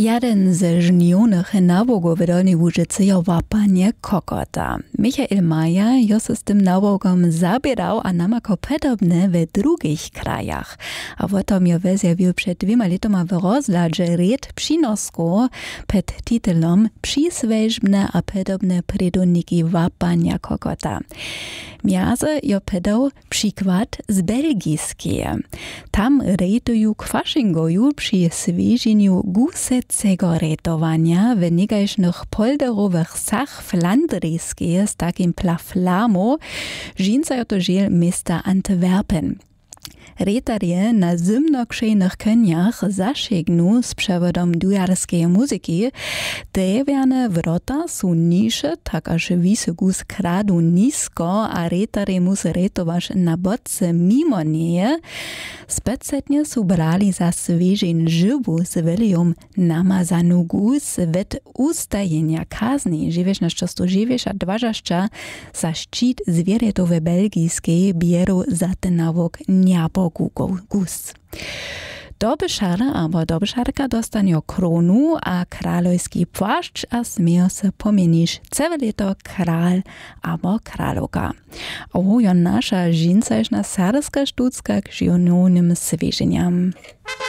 Jeden ze żnionych nabogów w Dolnej Łużycy je łapanie kokota. Michael Maja jo se z tym nabogom zabierał, a namako podobne w drugich krajach. A o tom jo wezjawił przed 2 letoma w rozladzie red przynosku pod titulom Przyswežbne a podobne predoniki łapania kokota. Miaze jo pedał przykład z belgijskie. Tam rejtuju kwaszingoju przy swieżeniu gusecego retowania w niegajsznych polderowych sach flandryjskie z takim plaflamu żinca to żel miasta Antwerpen. Retarje na zimnokrzyjnych koniach zasięgną z przewodem dujarskiej muzyki. Drewiane wrota są niższe, tak aż wysoko skradu nisko, a retarje muszą retować na bodce mimo nie. Specjalnie są brali za świeżeń żywu z welią namazaną gus wet ustajenia kazni. Żywiesz na szczęście żywiesz, a dważaszcza za szczyt zwierzętowe belgijskie bierą za ten nawok niabo gus. Dobyszara albo dobyszarka dostanie kronu a kralojski płaszcz, a smieją se pomienić całe leto kral albo kraloka. Oho, nasza żinca jest na sarska sztucka k żiononym swieżeniam.